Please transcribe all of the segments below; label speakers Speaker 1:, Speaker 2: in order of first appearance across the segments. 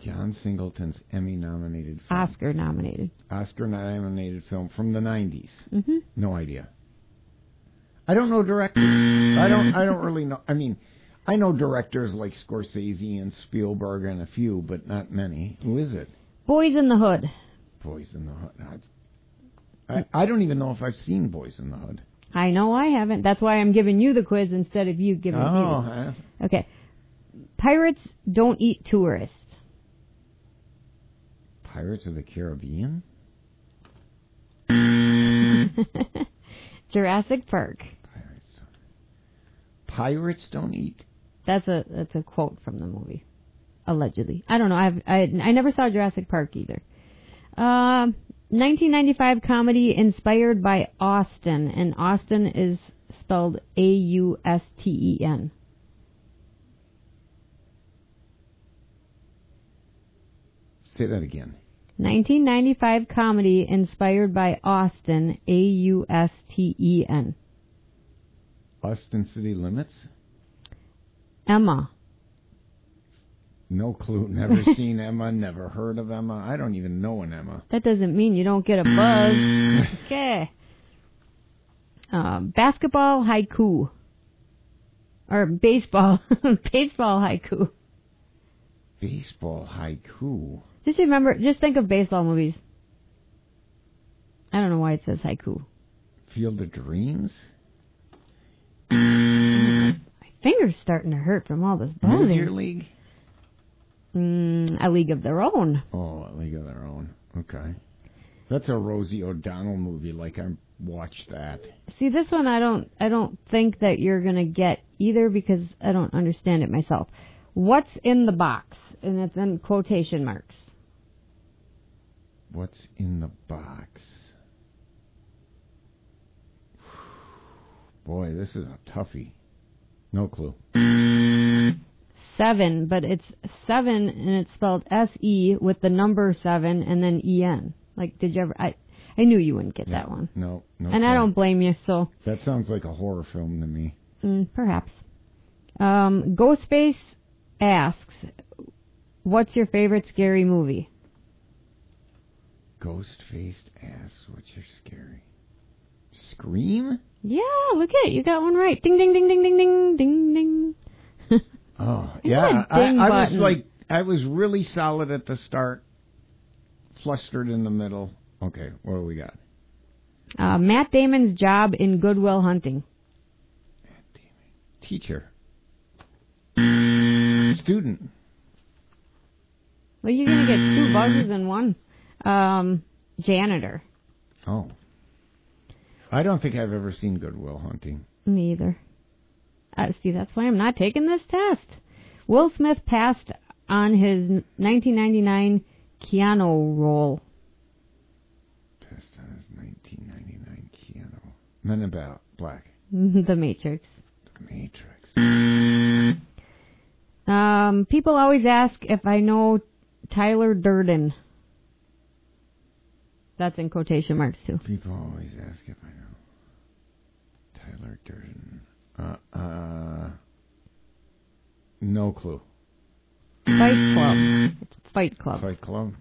Speaker 1: John Singleton's Emmy-nominated film. Oscar-nominated film from the 90s.
Speaker 2: Mm-hmm.
Speaker 1: No idea. I don't know directors. I don't really know. I mean, I know directors like Scorsese and Spielberg and a few, but not many. Who is it?
Speaker 2: Boys in the Hood.
Speaker 1: Boys in the Hood. I don't even know if I've seen Boys in the Hood.
Speaker 2: I know I haven't. That's why I'm giving you the quiz instead of you giving me the
Speaker 1: Oh,
Speaker 2: Okay. Pirates don't eat tourists.
Speaker 1: Pirates of the Caribbean?
Speaker 2: Jurassic Park.
Speaker 1: Pirates don't eat.
Speaker 2: That's a quote from the movie, allegedly. I don't know. I never saw Jurassic Park either. 1995 comedy inspired by Austin, and Austin is spelled Austen.
Speaker 1: Say that again.
Speaker 2: 1995 comedy inspired by Austin, Austen.
Speaker 1: Austin City Limits?
Speaker 2: Emma.
Speaker 1: No clue. Never seen Emma. Never heard of Emma. I don't even know an Emma.
Speaker 2: That doesn't mean you don't get a buzz. Okay. Basketball haiku. Or baseball. Baseball haiku.
Speaker 1: Baseball haiku.
Speaker 2: Just remember, just think of baseball movies. I don't know why it says haiku.
Speaker 1: Field of Dreams?
Speaker 2: My finger's starting to hurt from all this buzzing.
Speaker 1: Major League?
Speaker 2: A League of Their Own.
Speaker 1: Oh, A League of Their Own. Okay. That's a Rosie O'Donnell movie. Like, I watched that.
Speaker 2: See, this one I don't think that you're going to get either because I don't understand it myself. What's in the box? And it's in quotation marks.
Speaker 1: What's in the box? Boy, this is a toughie. No clue.
Speaker 2: 7, but it's 7 and it's spelled S-E with the number 7 and then E-N. Like, did you ever... I knew you wouldn't get that one.
Speaker 1: No.
Speaker 2: And clue. I don't blame you, so...
Speaker 1: That sounds like a horror film to me.
Speaker 2: Perhaps. Ghostface asks, what's your favorite scary movie?
Speaker 1: Ghost-faced asks, what's your scary? Scream?
Speaker 2: Yeah, look at it. You got one right. Ding, ding, ding, ding, ding, ding, ding, ding.
Speaker 1: Oh, yeah. I was really solid at the start, flustered in the middle. Okay, what do we got?
Speaker 2: Matt Damon's job in Good Will Hunting.
Speaker 1: Matt Damon. Teacher. Student.
Speaker 2: Well, you're going to get 2 buzzes in one. Janitor.
Speaker 1: Oh. I don't think I've ever seen Good Will Hunting.
Speaker 2: Me either. See, that's why I'm not taking this test. Will Smith passed on his 1999 Keanu role.
Speaker 1: Passed on his 1999 Keanu. Men in Black.
Speaker 2: The Matrix.
Speaker 1: The Matrix.
Speaker 2: People always ask if I know Tyler Durden. That's in quotation marks, too.
Speaker 1: People always ask if I know Tyler Durden. No clue.
Speaker 2: Fight Club. It's Fight Club.
Speaker 1: Fight Club.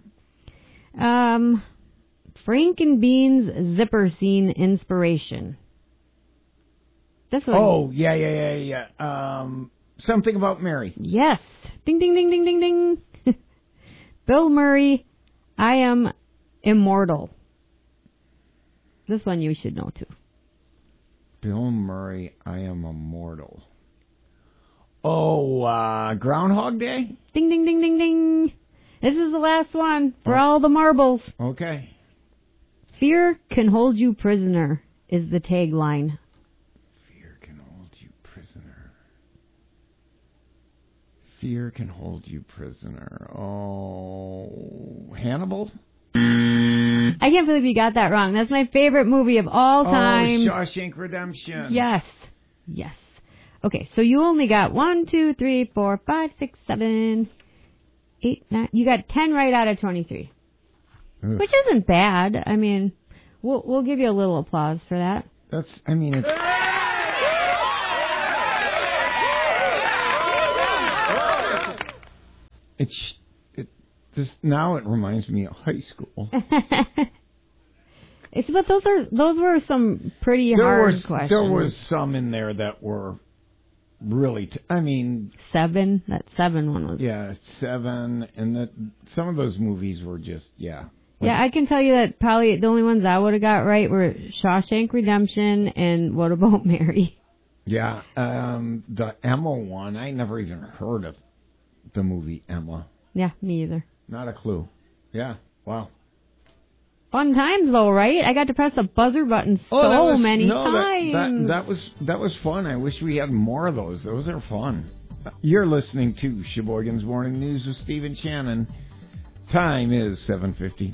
Speaker 2: Frank and Bean's zipper scene inspiration. This one.
Speaker 1: Oh, yeah. Something About Mary.
Speaker 2: Yes. Ding, ding, ding, ding, ding, ding. Bill Murray, I Am Immortal. This one you should know, too.
Speaker 1: Bill Murray, I Am Immortal. Oh, Groundhog Day?
Speaker 2: Ding, ding, ding, ding, ding. This is the last one for all the marbles.
Speaker 1: Okay.
Speaker 2: Fear can hold you prisoner is the tagline.
Speaker 1: Fear can hold you prisoner. Fear can hold you prisoner. Oh, Hannibal?
Speaker 2: I can't believe you got that wrong. That's my favorite movie of all time.
Speaker 1: Oh, Shawshank Redemption.
Speaker 2: Yes. Okay, so you only got 1, 2, 3, 4, 5, 6, 7, 8, 9. You got 10 right out of 23, which isn't bad. I mean, we'll give you a little applause for that.
Speaker 1: Now it reminds me of high school.
Speaker 2: But those were some pretty hard questions.
Speaker 1: There was some in there that were really.
Speaker 2: 7. That 7 one was.
Speaker 1: Yeah, 7, and some of those movies were just
Speaker 2: Yeah, I can tell you that probably the only ones I would have got right were Shawshank Redemption and What About Mary?
Speaker 1: Yeah, the Emma one, I never even heard of the movie Emma.
Speaker 2: Yeah, me either.
Speaker 1: Not a clue. Yeah, wow.
Speaker 2: Fun times though, right? I got to press the buzzer button many times.
Speaker 1: That was fun. I wish we had more of those. Those are fun. You're listening to Sheboygan's Morning News with Steve and Shannon. Time is 7:50.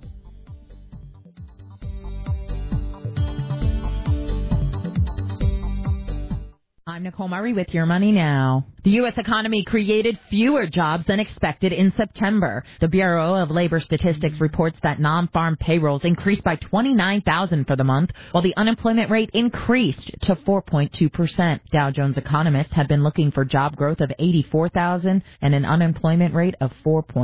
Speaker 3: I'm Nicole Murray with Your Money Now. The U.S. economy created fewer jobs than expected in September. The Bureau of Labor Statistics reports that non-farm payrolls increased by 29,000 for the month, while the unemployment rate increased to 4.2%. Dow Jones economists have been looking for job growth of 84,000 and an unemployment rate of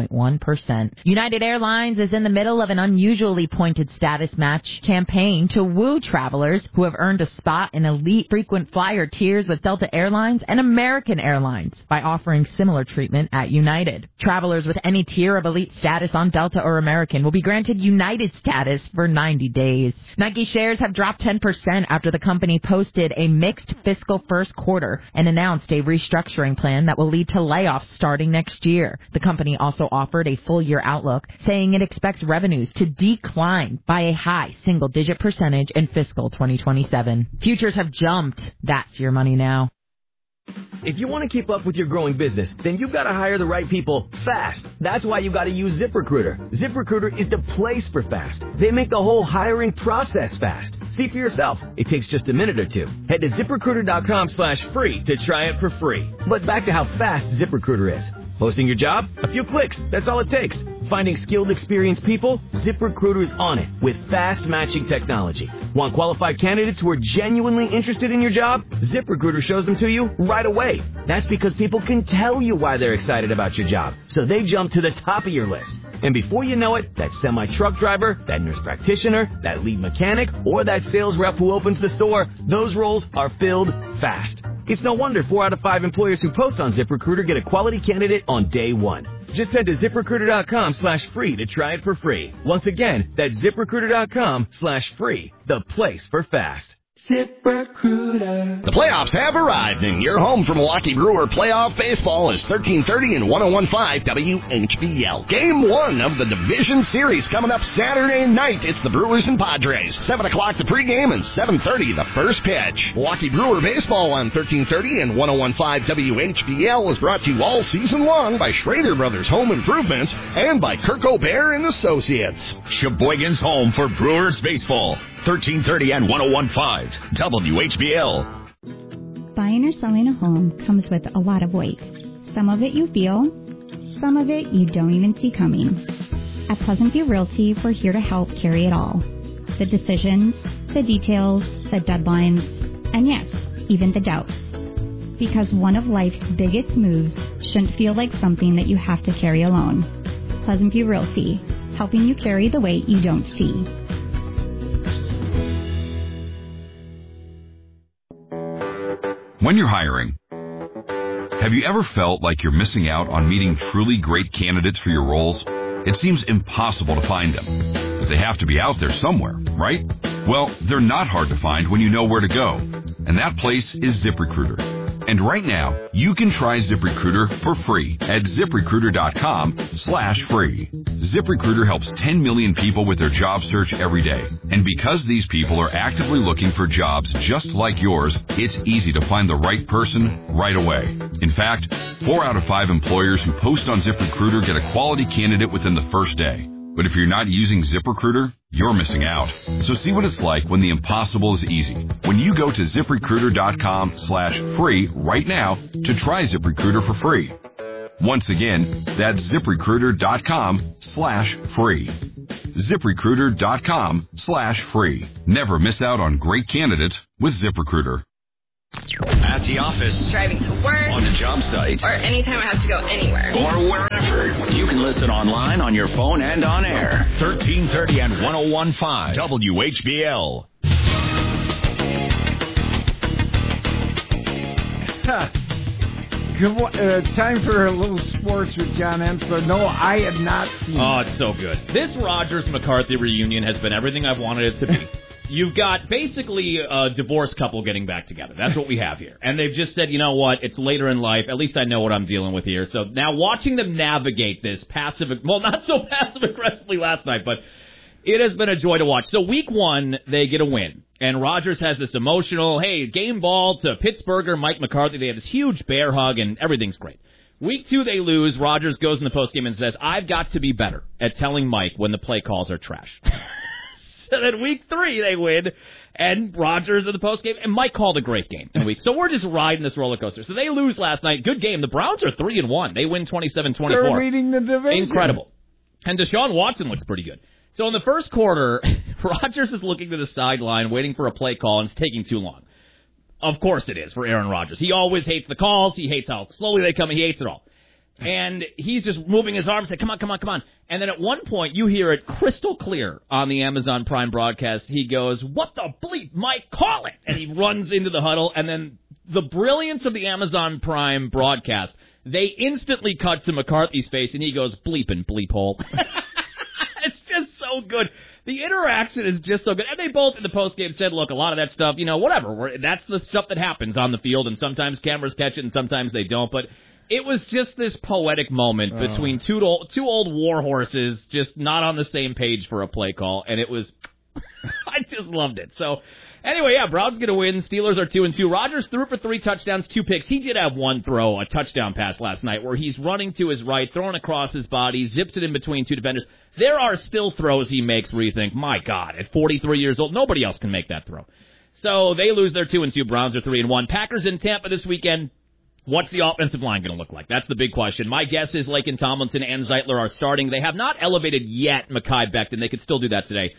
Speaker 3: 4.1%. United Airlines is in the middle of an unusually pointed status match campaign to woo travelers who have earned a spot in elite frequent flyer tiers with Delta Airlines and American Airlines by offering similar treatment at United. Travelers with any tier of elite status on Delta or American will be granted United status for 90 days. Nike shares have dropped 10% after the company posted a mixed fiscal first quarter and announced a restructuring plan that will lead to layoffs starting next year. The company also offered a full-year outlook, saying it expects revenues to decline by a high single-digit percentage in fiscal 2027. Futures have jumped. That's Your Money Now.
Speaker 4: If you want to keep up with your growing business, then you've got to hire the right people fast. That's why you've got to use ZipRecruiter. ZipRecruiter is the place for fast. They make the whole hiring process fast. See for yourself. It takes just a minute or two. Head to ZipRecruiter.com/free to try it for free. But back to how fast ZipRecruiter is. Posting your job? A few clicks. That's all it takes. Finding skilled, experienced people? ZipRecruiter's on it with fast matching technology. Want qualified candidates who are genuinely interested in your job? ZipRecruiter shows them to you right away. That's because people can tell you why they're excited about your job, so they jump to the top of your list. And before you know it, that semi-truck driver, that nurse practitioner, that lead mechanic, or that sales rep who opens the store, those roles are filled fast. It's no wonder 4 out of 5 employers who post on ZipRecruiter get a quality candidate on day one. Just head to ZipRecruiter.com/free to try it for free. Once again, that's ZipRecruiter.com/free, the place for fast.
Speaker 5: ZipRecruiter. The playoffs have arrived, and your home for Milwaukee Brewer playoff baseball is 1330 and 101.5 WHBL. Game 1 of the Division Series coming up Saturday night. It's the Brewers and Padres. 7 o'clock the pregame and 7:30 the first pitch. Milwaukee Brewer baseball on 1330 and 101.5 WHBL is brought to you all season long by Schrader Brothers Home Improvements and by Kirk O'Bear and Associates.
Speaker 6: Sheboygan's home for Brewers baseball. 1330 and 101.5 WHBL.
Speaker 7: Buying or selling a home comes with a lot of weight. Some of it you feel, some of it you don't even see coming. At Pleasant View Realty, we're here to help carry it all. The decisions, the details, the deadlines, and yes, even the doubts. Because one of life's biggest moves shouldn't feel like something that you have to carry alone. Pleasant View Realty, helping you carry the weight you don't see.
Speaker 6: When you're hiring, have you ever felt like you're missing out on meeting truly great candidates for your roles? It seems impossible to find them, but they have to be out there somewhere, right? Well, they're not hard to find when you know where to go, and that place is ZipRecruiter. And right now, you can try ZipRecruiter for free at ZipRecruiter.com/free. ZipRecruiter helps 10 million people with their job search every day. And because these people are actively looking for jobs just like yours, it's easy to find the right person right away. In fact, 4 out of 5 employers who post on ZipRecruiter get a quality candidate within the first day. But if you're not using ZipRecruiter, you're missing out. So see what it's like when the impossible is easy. When you go to ZipRecruiter.com/free right now to try ZipRecruiter for free. Once again, that's ZipRecruiter.com/free. ZipRecruiter.com/free. Never miss out on great candidates with ZipRecruiter.
Speaker 5: At the office,
Speaker 8: driving to work,
Speaker 5: on the job site,
Speaker 8: or anytime I have to go anywhere,
Speaker 5: or wherever, you can and listen online on your phone and on air. 1330 and 101.5 WHBL.
Speaker 1: Time for a little sports with John Ensler. No, I have not seen
Speaker 8: Oh, it's so good. This Rogers-McCarthy reunion has been everything I've wanted it to be. You've got basically a divorced couple getting back together. That's what we have here. And they've just said, you know what, it's later in life. At least I know what I'm dealing with here. So now watching them navigate this not so passive-aggressively last night, but it has been a joy to watch. So week one, they get a win. And Rogers has this emotional, hey, game ball to Pittsburgher, Mike McCarthy. They have this huge bear hug, and everything's great. Week two, they lose. Rogers goes in the postgame and says, I've got to be better at telling Mike when the play calls are trash. So then week three, they win, and Rogers in the postgame, and Mike called a great game in week. So we're just riding this roller coaster. So they lose last night. Good game. The Browns are 3-1. They win 27-24.
Speaker 1: They're leading the division.
Speaker 8: Incredible. And Deshaun Watson looks pretty good. So in the first quarter, Rogers is looking to the sideline, waiting for a play call, and it's taking too long. Of course it is for Aaron Rodgers. He always hates the calls. He hates how slowly they come. He hates it all. And he's just moving his arms, saying, come on, come on, come on. And then at one point, you hear it crystal clear on the Amazon Prime broadcast. He goes, what the bleep, Mike, call it! And he runs into the huddle. And then the brilliance of the Amazon Prime broadcast, they instantly cut to McCarthy's face, and he goes, bleepin', bleep hole. It's just so good. The interaction is just so good. And they both in the postgame said, look, a lot of that stuff, whatever. That's the stuff that happens on the field, and sometimes cameras catch it and sometimes they don't. But it was just this poetic moment between two old war horses just not on the same page for a play call, and it was I just loved it. So anyway, yeah, Browns going to win. Steelers are 2-2. Rodgers threw for 3 touchdowns, 2 picks. He did have one throw, a touchdown pass last night, where he's running to his right, throwing across his body, zips it in between 2 defenders. There are still throws he makes where you think, my God, at 43 years old, nobody else can make that throw. So they lose their 2-2. Browns are 3-1. Packers in Tampa this weekend. What's the offensive line going to look like? That's the big question. My guess is Laken Tomlinson and Zeitler are starting. They have not elevated yet Mekhi Becton. They could still do that today.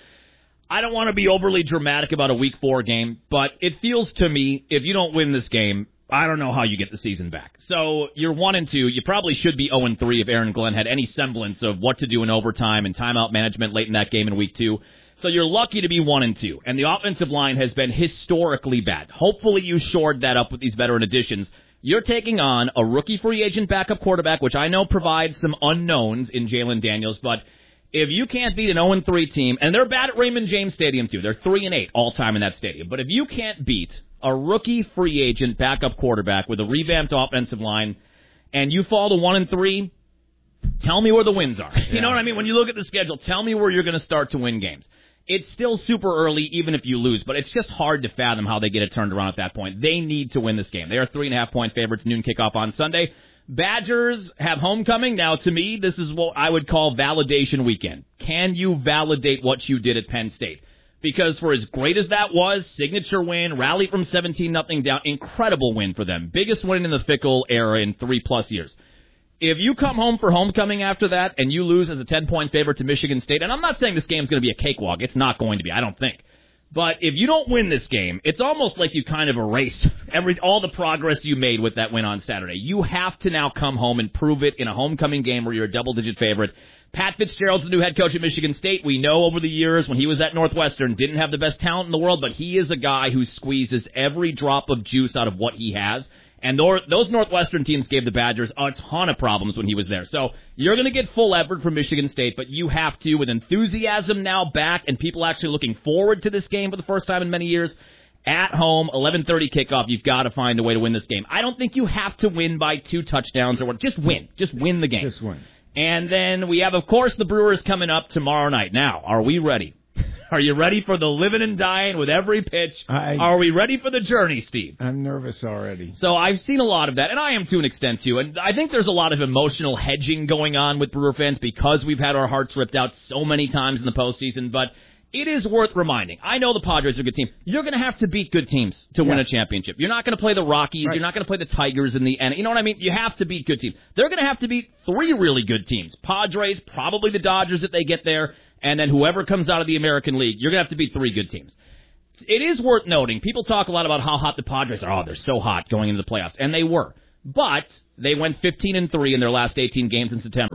Speaker 8: I don't want to be overly dramatic about a Week 4 game, but it feels to me, if you don't win this game, I don't know how you get the season back. So you're 1-2. You probably should be 0-3 if Aaron Glenn had any semblance of what to do in overtime and timeout management late in that game in Week 2. So you're lucky to be 1-2. And the offensive line has been historically bad. Hopefully you shored that up with these veteran additions. You're taking on a rookie free agent backup quarterback, which I know provides some unknowns in Jalen Daniels, but if you can't beat an 0-3 team, and they're bad at Raymond James Stadium too, they're 3-8 all-time in that stadium, but if you can't beat a rookie free agent backup quarterback with a revamped offensive line, and you fall to 1-3, tell me where the wins are. Yeah. You know what I mean? When you look at the schedule, tell me where you're going to start to win games. It's still super early, even if you lose, but it's just hard to fathom how they get it turned around at that point. They need to win this game. They are 3.5-point favorites, noon kickoff on Sunday. Badgers have homecoming. Now, to me, this is what I would call validation weekend. Can you validate what you did at Penn State? Because for as great as that was, signature win, rally from 17-0 down, incredible win for them. Biggest win in the Fickell era in 3+ years. If you come home for homecoming after that and you lose as a 10-point favorite to Michigan State, and I'm not saying this game's going to be a cakewalk. It's not going to be, I don't think. But if you don't win this game, it's almost like you kind of erase all the progress you made with that win on Saturday. You have to now come home and prove it in a homecoming game where you're a double-digit favorite. Pat Fitzgerald's the new head coach at Michigan State. We know over the years when he was at Northwestern, didn't have the best talent in the world, but he is a guy who squeezes every drop of juice out of what he has. And those Northwestern teams gave the Badgers a ton of problems when he was there. So you're going to get full effort from Michigan State, but you have to, with enthusiasm now back and people actually looking forward to this game for the first time in many years, at home, 11:30 kickoff, you've got to find a way to win this game. I don't think you have to win by 2 touchdowns or what. Just win. Just win the game.
Speaker 1: Just win.
Speaker 8: And then we have, of course, the Brewers coming up tomorrow night. Now, are we ready? Are you ready for the living and dying with every pitch? Are we ready for the journey, Steve?
Speaker 1: I'm nervous already.
Speaker 8: So I've seen a lot of that, and I am to an extent, too. And I think there's a lot of emotional hedging going on with Brewer fans because we've had our hearts ripped out so many times in the postseason. But it is worth reminding. I know the Padres are a good team. You're going to have to beat good teams to win a championship. You're not going to play the Rockies. Right. You're not going to play the Tigers in the end. You know what I mean? You have to beat good teams. They're going to have to beat 3 really good teams. Padres, probably the Dodgers if they get there. And then whoever comes out of the American League, you're going to have to beat 3 good teams. It is worth noting, people talk a lot about how hot the Padres are. Oh, they're so hot going into the playoffs. And they were. But they went 15-3 in their last 18 games in September.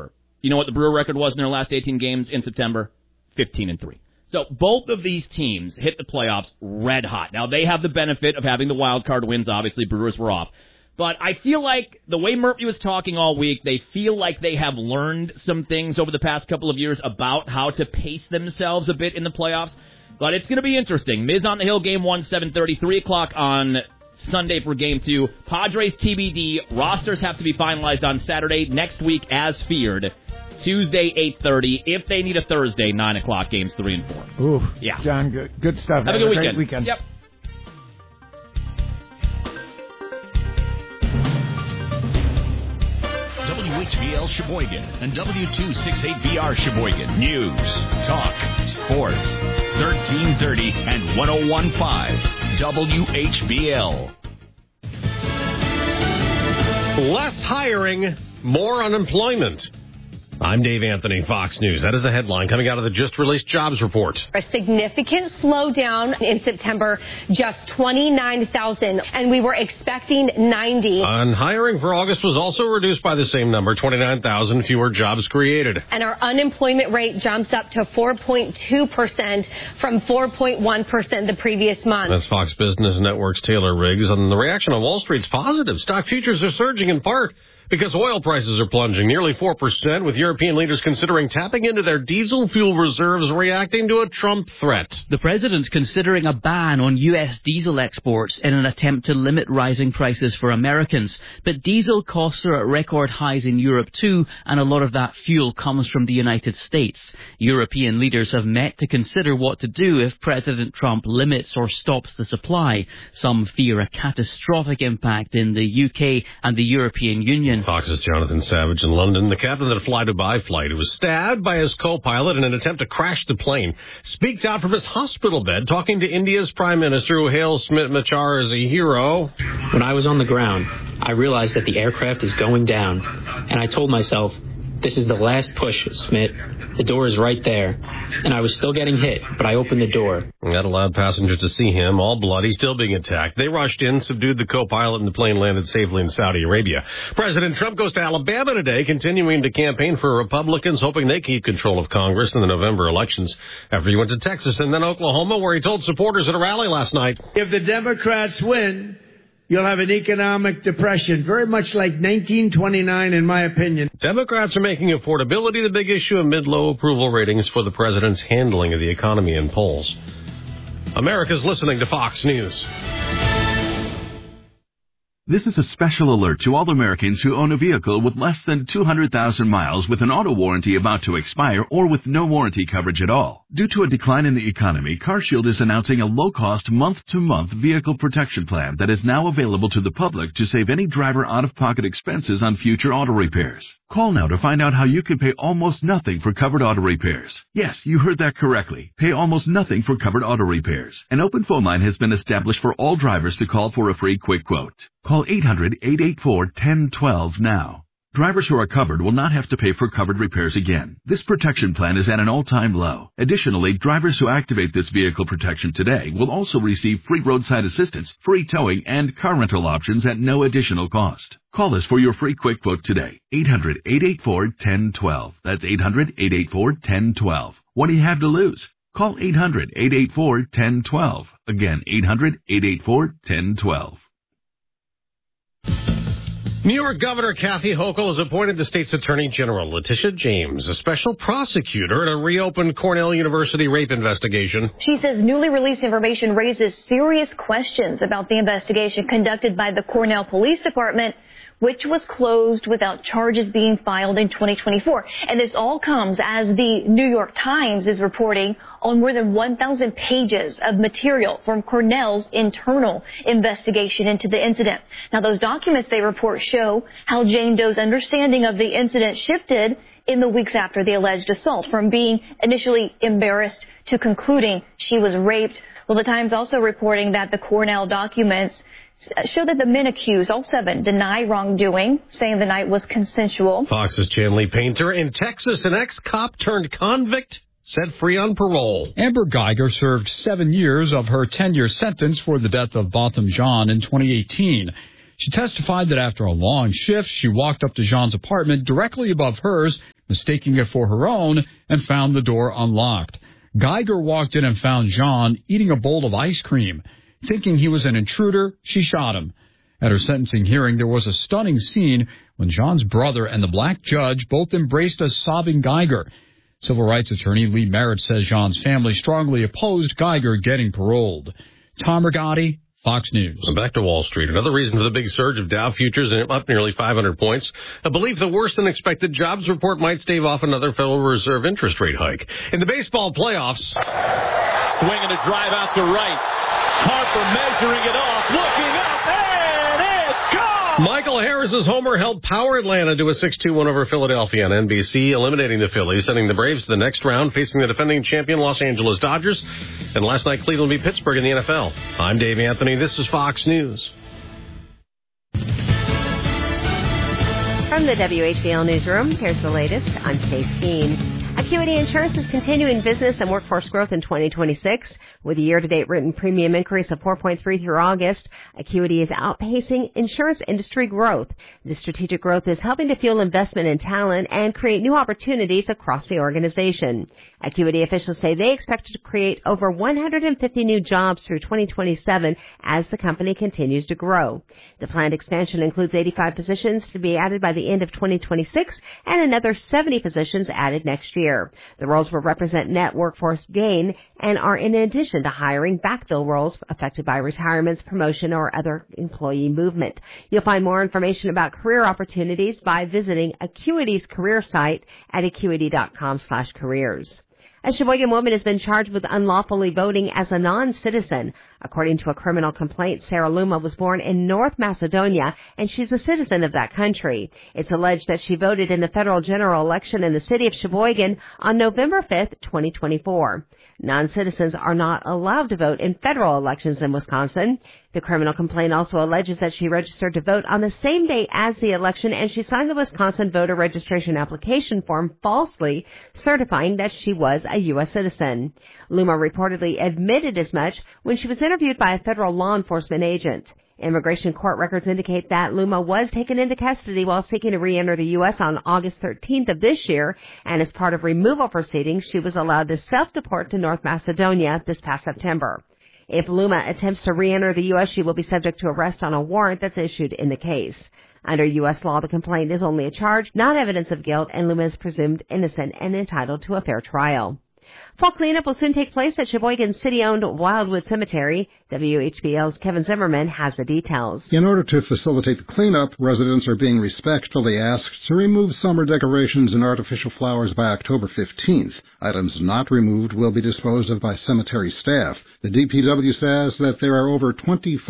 Speaker 8: You know what the Brewer record was in their last 18 games in September? 15-3. So both of these teams hit the playoffs red hot. Now, they have the benefit of having the wild card wins. Obviously, Brewers were off. But I feel like the way Murphy was talking all week, they feel like they have learned some things over the past couple of years about how to pace themselves a bit in the playoffs. But it's going to be interesting. Miz on the Hill, Game 1, 7:30, 3 o'clock on Sunday for Game 2. Padres TBD. Rosters have to be finalized on Saturday. Next week, as feared, Tuesday, 8:30. If they need a Thursday, 9 o'clock, Games 3 and 4.
Speaker 1: Ooh,
Speaker 8: yeah.
Speaker 1: John, good stuff.
Speaker 8: Have a good
Speaker 1: great weekend.
Speaker 8: Yep.
Speaker 5: WHBL Sheboygan and W268BR Sheboygan. News, talk, sports. 1330 and 101.5 WHBL.
Speaker 9: Less hiring, more unemployment. I'm Dave Anthony, Fox News. That is the headline coming out of the just-released jobs report.
Speaker 10: A significant slowdown in September, just 29,000, and we were expecting 90.
Speaker 9: And hiring for August was also reduced by the same number, 29,000 fewer jobs created.
Speaker 10: And our unemployment rate jumps up to 4.2% from 4.1% the previous month.
Speaker 9: That's Fox Business Network's Taylor Riggs, and the reaction on Wall Street's positive. Stock futures are surging in part because oil prices are plunging nearly 4%, with European leaders considering tapping into their diesel fuel reserves, reacting to a Trump threat.
Speaker 11: The president's considering a ban on U.S. diesel exports in an attempt to limit rising prices for Americans. But diesel costs are at record highs in Europe too, and a lot of that fuel comes from the United States. European leaders have met to consider what to do if President Trump limits or stops the supply. Some fear a catastrophic impact in the UK and the European Union.
Speaker 9: Fox's Jonathan Savage in London. The captain of the Fly Dubai flight, who was stabbed by his co-pilot in an attempt to crash the plane, speaks out from his hospital bed, talking to India's Prime Minister, who hails Smit Machar as a hero.
Speaker 12: When I was on the ground, I realized that the aircraft is going down, and I told myself, this is the last push, Smit. The door is right there. And I was still getting hit, but I opened the door.
Speaker 9: That allowed passengers to see him, all bloody, still being attacked. They rushed in, subdued the co-pilot, and the plane landed safely in Saudi Arabia. President Trump goes to Alabama today, continuing to campaign for Republicans, hoping they keep control of Congress in the November elections, after he went to Texas and then Oklahoma, where he told supporters at a rally last night,
Speaker 13: if the Democrats win, you'll have an economic depression, very much like 1929, in my opinion.
Speaker 9: Democrats are making affordability the big issue amid low approval ratings for the president's handling of the economy in polls. America's listening to Fox News.
Speaker 14: This is a special alert to all Americans who own a vehicle with less than 200,000 miles with an auto warranty about to expire or with no warranty coverage at all. Due to a decline in the economy, CarShield is announcing a low-cost month-to-month vehicle protection plan that is now available to the public to save any driver out-of-pocket expenses on future auto repairs. Call now to find out how you can pay almost nothing for covered auto repairs. Yes, you heard that correctly. Pay almost nothing for covered auto repairs. An open phone line has been established for all drivers to call for a free quick quote. Call 800-884-1012 now. Drivers who are covered will not have to pay for covered repairs again. This protection plan is at an all-time low. Additionally, drivers who activate this vehicle protection today will also receive free roadside assistance, free towing, and car rental options at no additional cost. Call us for your free quick quote today. 800-884-1012. That's 800-884-1012. What do you have to lose? Call 800-884-1012. Again, 800-884-1012.
Speaker 9: New York Governor Kathy Hochul has appointed the state's Attorney General, Letitia James, a special prosecutor in a reopened Cornell University rape investigation.
Speaker 10: She says newly released information raises serious questions about the investigation conducted by the Cornell Police Department, which was closed without charges being filed in 2024. And this all comes as the New York Times is reporting on more than 1,000 pages of material from Cornell's internal investigation into the incident. Now, those documents they report show how Jane Doe's understanding of the incident shifted in the weeks after the alleged assault, from being initially embarrassed to concluding she was raped. Well, the Times also reporting that the Cornell documents show that the men accused, all 7, deny wrongdoing, saying the night was consensual.
Speaker 9: Fox's Chanley Painter. In Texas, an ex-cop turned convict set free on parole.
Speaker 15: Amber Geiger served 7 years of her 10-year sentence for the death of Botham Jean in 2018. She testified that after a long shift, she walked up to Jean's apartment directly above hers, mistaking it for her own, and found the door unlocked. Geiger walked in and found John eating a bowl of ice cream. Thinking he was an intruder, she shot him. At her sentencing hearing, there was a stunning scene when John's brother and the black judge both embraced a sobbing Geiger. Civil rights attorney Lee Merritt says John's family strongly opposed Geiger getting paroled. Tom Rigotti, Fox News.
Speaker 9: Back to Wall Street. Another reason for the big surge of Dow futures up nearly 500 points. A belief the worse-than-expected jobs report might stave off another Federal Reserve interest rate hike. In the baseball playoffs,
Speaker 16: swinging a drive out to right. Harper measuring it off, looking up, and it's gone!
Speaker 9: Michael Harris's homer helped power Atlanta to a 6-2 win over Philadelphia on NBC, eliminating the Phillies, sending the Braves to the next round, facing the defending champion Los Angeles Dodgers. And last night, Cleveland beat Pittsburgh in the NFL. I'm Dave Anthony. This is Fox News.
Speaker 17: From the WHBL Newsroom, here's the latest. I'm Kate Keene. Acuity Insurance is continuing business and workforce growth in 2026. With a year-to-date written premium increase of 4.3 through August, Acuity is outpacing insurance industry growth. This strategic growth is helping to fuel investment in talent and create new opportunities across the organization. Acuity officials say they expect to create over 150 new jobs through 2027 as the company continues to grow. The planned expansion includes 85 positions to be added by the end of 2026 and another 70 positions added next year. The roles will represent net workforce gain and are in addition to hiring backfill roles affected by retirements, promotion, or other employee movement. You'll find more information about career opportunities by visiting Acuity's career site at acuity.com/careers. A Sheboygan woman has been charged with unlawfully voting as a non-citizen. According to a criminal complaint, Sarah Luma was born in North Macedonia, and she's a citizen of that country. It's alleged that she voted in the federal general election in the city of Sheboygan on November 5th, 2024. Non-citizens are not allowed to vote in federal elections in Wisconsin. The criminal complaint also alleges that she registered to vote on the same day as the election, and she signed the Wisconsin voter registration application form falsely, certifying that she was a U.S. citizen. Luma reportedly admitted as much when she was interviewed by a federal law enforcement agent. Immigration court records indicate that Luma was taken into custody while seeking to re-enter the U.S. on August 13th of this year, and as part of removal proceedings, she was allowed to self-deport to North Macedonia this past September. If Luma attempts to re-enter the U.S., she will be subject to arrest on a warrant that's issued in the case. Under U.S. law, the complaint is only a charge, not evidence of guilt, and Luma is presumed innocent and entitled to a fair trial. Fall cleanup will soon take place at Sheboygan's city-owned Wildwood Cemetery. WHBL's Kevin Zimmerman has the details.
Speaker 18: In order to facilitate the cleanup, residents are being respectfully asked to remove summer decorations and artificial flowers by October 15th. Items not removed will be disposed of by cemetery staff. The DPW says that there are over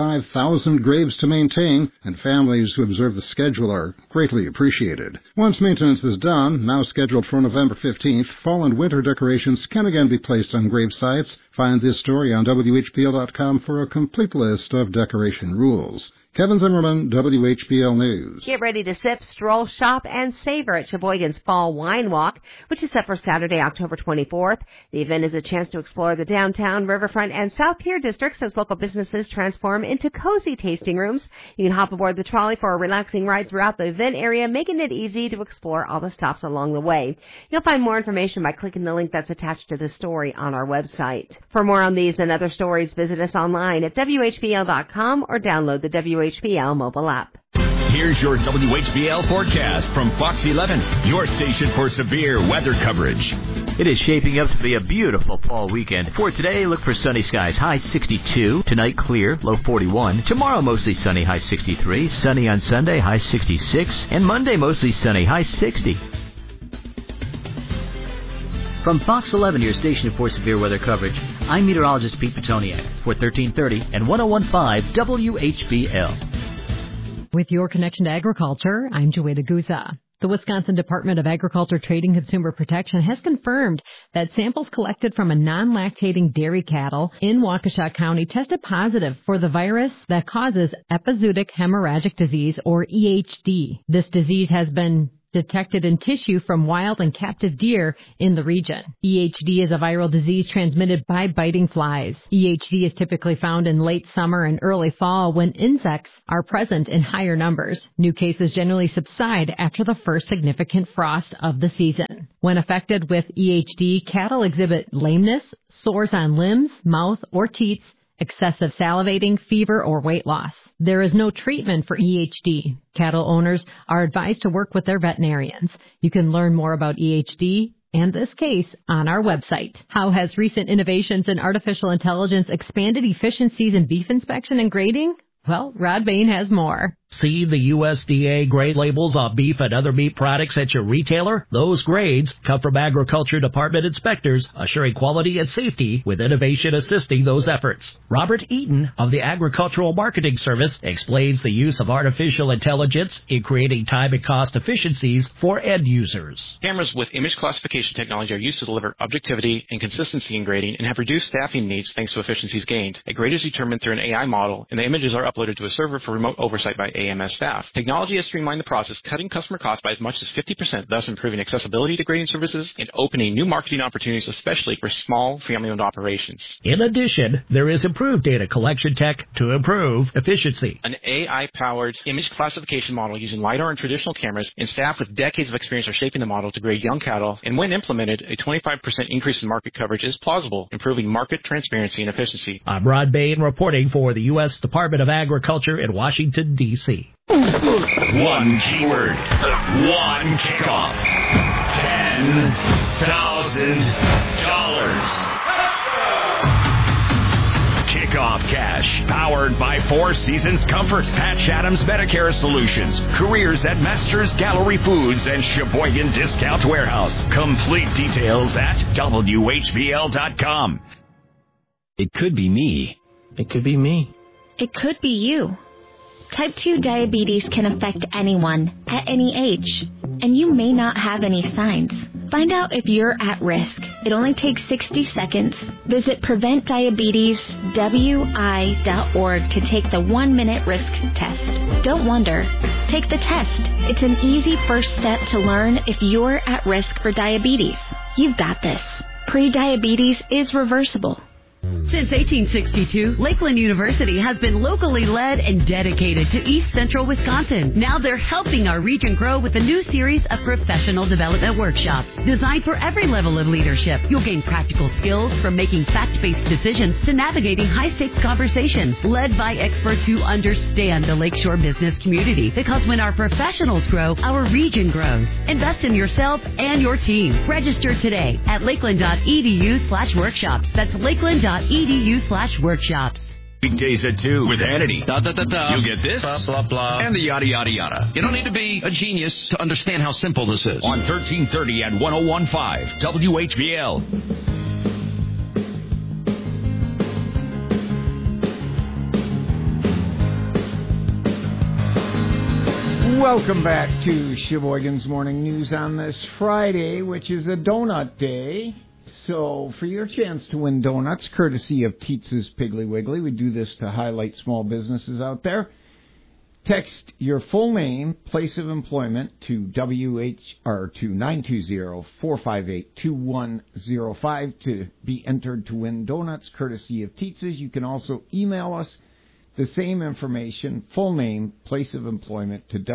Speaker 18: 25,000 graves to maintain, and families who observe the schedule are greatly appreciated. Once maintenance is done, now scheduled for November 15th, fall and winter decorations can again be placed on grave sites. Find this story on WHBL.com for a complete list of decoration rules. Kevin Zimmerman, WHBL News.
Speaker 17: Get ready to sip, stroll, shop, and savor at Sheboygan's Fall Wine Walk, which is set for Saturday, October 24th. The event is a chance to explore the downtown, riverfront, and South Pier districts as local businesses transform into cozy tasting rooms. You can hop aboard the trolley for a relaxing ride throughout the event area, making it easy to explore all the stops along the way. You'll find more information by clicking the link that's attached to the story on our website. For more on these and other stories, visit us online at WHBL.com or download the WHBL mobile app.
Speaker 19: Here's your WHBL forecast from Fox 11, your station for severe weather coverage.
Speaker 20: It is shaping up to be a beautiful fall weekend. For today, look for sunny skies, high 62. Tonight, clear, low 41. Tomorrow, mostly sunny, high 63. Sunny on Sunday, high 66. And Monday, mostly sunny, high 60. From Fox 11, your station for severe weather coverage, I'm meteorologist Pete Petoniak for 1330 and 1015 WHBL.
Speaker 21: With your connection to agriculture, I'm Joanna Guza. The Wisconsin Department of Agriculture, Trade, and Consumer Protection has confirmed that samples collected from a non-lactating dairy cattle in Waukesha County tested positive for the virus that causes epizootic hemorrhagic disease, or EHD. This disease has been detected in tissue from wild and captive deer in the region. EHD is a viral disease transmitted by biting flies. EHD is typically found in late summer and early fall when insects are present in higher numbers. New cases generally subside after the first significant frost of the season. When affected with EHD, cattle exhibit lameness, sores on limbs, mouth, or teats, excessive salivating, fever, or weight loss. There is no treatment for EHD. Cattle owners are advised to work with their veterinarians. You can learn more about EHD and this case on our website. How has recent innovations in artificial intelligence expanded efficiencies in beef inspection and grading? Well, Rod Bain has more.
Speaker 2: See the USDA grade labels on beef and other meat products at your retailer? Those grades come from Agriculture Department inspectors, assuring quality and safety with innovation assisting those efforts. Robert Eaton of the Agricultural Marketing Service explains the use of artificial intelligence in creating time and cost efficiencies for end users.
Speaker 22: Cameras with image classification technology are used to deliver objectivity and consistency in grading and have reduced staffing needs thanks to efficiencies gained. A grade is determined through an AI model, and the images are uploaded to a server for remote oversight by AMS staff. Technology has streamlined the process, cutting customer costs by as much as 50%, thus improving accessibility to grading services and opening new marketing opportunities, especially for small family-owned operations.
Speaker 2: In addition, there is improved data collection tech to improve efficiency.
Speaker 22: An AI-powered image classification model using LiDAR and traditional cameras, and staff with decades of experience are shaping the model to grade young cattle, and when implemented, a 25% increase in market coverage is plausible, improving market transparency and efficiency.
Speaker 2: I'm Rod Bain reporting for the U.S. Department of Agriculture in Washington, D.C.
Speaker 19: One keyword, one kickoff, $10,000. Kickoff Cash, powered by Four Seasons Comfort, Patch Adams Medicare Solutions, careers at Masters Gallery Foods, and Sheboygan Discount Warehouse. Complete details at WHBL.com.
Speaker 23: It could be me. It could be me.
Speaker 24: It could be you. Type 2 diabetes can affect anyone, at any age, and you may not have any signs. Find out if you're at risk. It only takes 60 seconds. Visit PreventDiabetesWI.org to take the 1-minute risk test. Don't wonder. Take the test. It's an easy first step to learn if you're at risk for diabetes. You've got this. Pre-diabetes is reversible.
Speaker 25: Since 1862, Lakeland University has been locally led and dedicated to East Central Wisconsin. Now they're helping our region grow with a new series of professional development workshops designed for every level of leadership. You'll gain practical skills from making fact-based decisions to navigating high-stakes conversations led by experts who understand the Lakeshore business community. Because when our professionals grow, our region grows. Invest in yourself and your team. Register today at lakeland.edu/workshops. That's lakeland.edu/workshops.
Speaker 19: Weekdays at 2 with Hannity. You'll get this, blah, blah, blah, and the yada, yada, yada. You don't need to be a genius to understand how simple this is. On 1330 and 101.5 WHBL.
Speaker 1: Welcome back to Sheboygan's Morning News on this Friday, which is a donut day. So, for your chance to win donuts, courtesy of Tietz's Piggly Wiggly, we do this to highlight small businesses out there. Text your full name, place of employment to to 920-458-2105 to be entered to win donuts, courtesy of Tietz's. You can also email us the same information, full name, place of employment, to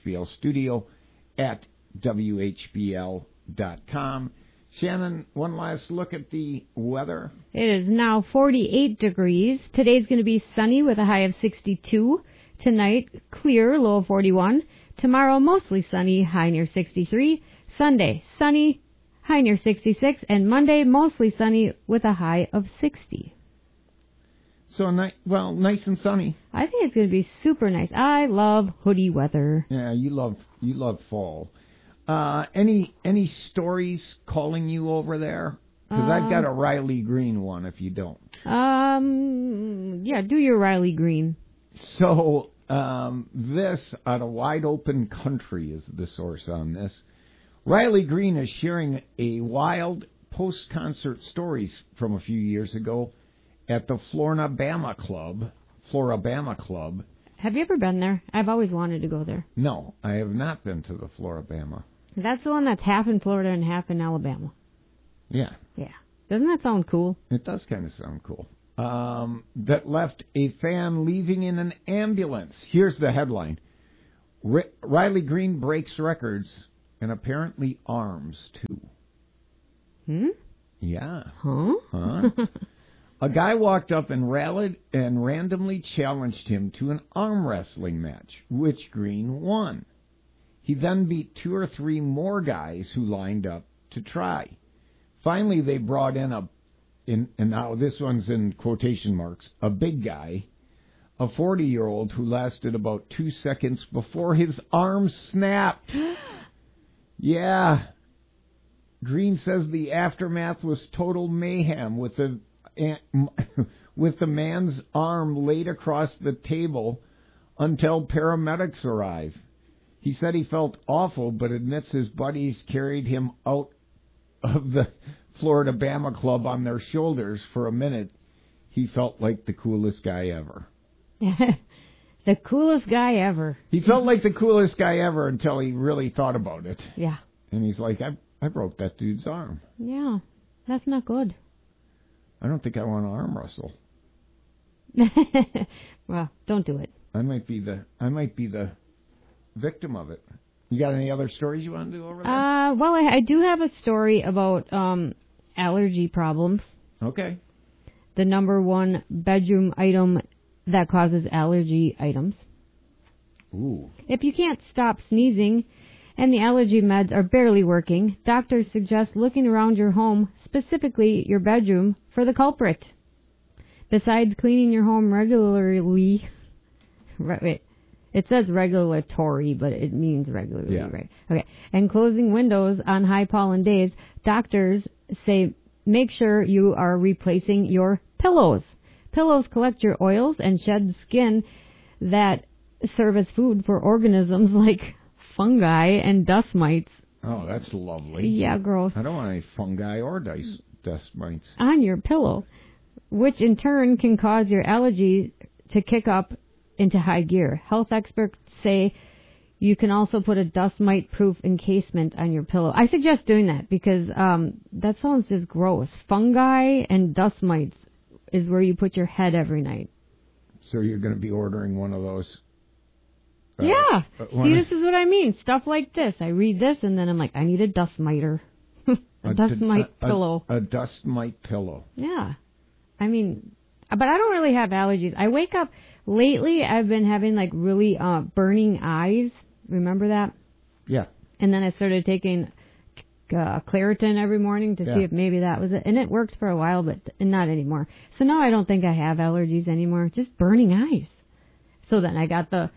Speaker 1: WHBLstudio@WHBL.com. Shannon, one last look at the weather.
Speaker 26: It is now 48 degrees. Today's going to be sunny with a high of 62. Tonight, clear, low of 41. Tomorrow, mostly sunny, high near 63. Sunday, sunny, high near 66. And Monday, mostly sunny with a high of 60.
Speaker 1: So, nice and sunny.
Speaker 26: I think it's going to be super nice. I love hoodie weather.
Speaker 1: Yeah, you love fall. Any stories calling you over there? Because I've got a Riley Green one, if you don't.
Speaker 26: Yeah, do your Riley Green.
Speaker 1: So, this, out of Wide Open Country, is the source on this. Riley Green is sharing a wild post-concert stories from a few years ago at the Florabama Club.
Speaker 26: Have you ever been there? I've always wanted to go there.
Speaker 1: No, I have not been to the Floribama.
Speaker 26: That's the one that's half in Florida and half in Alabama.
Speaker 1: Yeah.
Speaker 26: Yeah. Doesn't that sound cool?
Speaker 1: It does kind of sound cool. That left a fan leaving in an ambulance. Here's the headline. Riley Green breaks records and apparently arms, too. Yeah.
Speaker 26: Huh?
Speaker 1: A guy walked up and rallied and randomly challenged him to an arm wrestling match, which Green won. He then beat 2 or 3 more guys who lined up to try. Finally, they brought in and now this one's in quotation marks, a big guy, a 40-year-old who lasted about 2 seconds before his arm snapped. Yeah. Green says the aftermath was total mayhem with the man's arm laid across the table until paramedics arrive. He said he felt awful, but admits his buddies carried him out of the Floribama Club on their shoulders. For a minute, he felt like the coolest guy ever.
Speaker 26: The coolest guy ever.
Speaker 1: He felt like the coolest guy ever until he really thought about it.
Speaker 26: Yeah.
Speaker 1: And he's like, I broke that dude's arm.
Speaker 26: Yeah, that's not good.
Speaker 1: I don't think I want to arm wrestle.
Speaker 26: Well, don't do it.
Speaker 1: I might be the victim of it. You got any other stories you want to do over there?
Speaker 26: Well, I do have a story about allergy problems.
Speaker 1: Okay.
Speaker 26: The number one bedroom item that causes allergy items.
Speaker 1: Ooh.
Speaker 26: If you can't stop sneezing and the allergy meds are barely working, doctors suggest looking around your home, specifically your bedroom, for the culprit. Besides cleaning your home regularly, it says regulatory, but it means regularly,
Speaker 1: yeah.
Speaker 26: Right? Okay. And closing windows on high pollen days, doctors say make sure you are replacing your pillows. Pillows collect your oils and shed skin that serve as food for organisms like fungi and dust mites.
Speaker 1: Oh, that's lovely.
Speaker 26: Yeah, gross.
Speaker 1: I don't want any fungi or dust mites
Speaker 26: on your pillow, which in turn can cause your allergies to kick up into high gear. Health experts say you can also put a dust mite-proof encasement on your pillow. I suggest doing that because that sounds just gross. Fungi and dust mites is where you put your head every night.
Speaker 1: So you're going to be ordering one of those?
Speaker 26: Yeah. See, this is what I mean. Stuff like this. I read this and then I'm like, I need a dust miter. a dust mite pillow.
Speaker 1: A dust mite pillow.
Speaker 26: Yeah. I mean, but I don't really have allergies. I wake up, lately I've been having like really burning eyes. Remember that?
Speaker 1: Yeah.
Speaker 26: And then I started taking Claritin every morning to see if maybe that was it. And it worked for a while, but not anymore. So now I don't think I have allergies anymore. Just burning eyes. So then I got the